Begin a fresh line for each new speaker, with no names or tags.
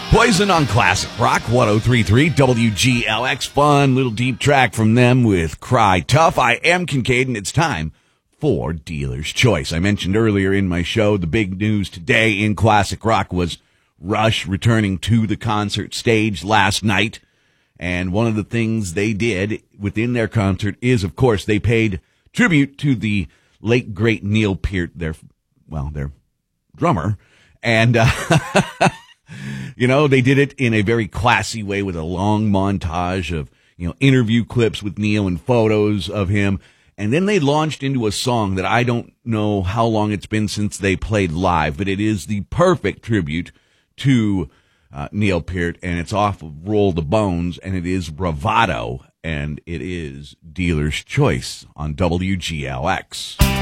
Poison on Classic Rock 103.3 WGLX. Fun little deep track from them with Cry Tough. I am Kincaid, and it's time for Dealer's Choice. I mentioned earlier in my show the big news today in Classic Rock was Rush returning to the concert stage last night. And one of the things they did within their concert is, of course, they paid tribute to the late, great Neil Peart, their drummer. And, you know, they did it in a very classy way with a long montage of, interview clips with Neil and photos of him. And then they launched into a song that I don't know how long it's been since they played live, but it is the perfect tribute to Neil Peart, and it's off of Roll the Bones, and it is Bravado, and it is Dealer's Choice on WGLX.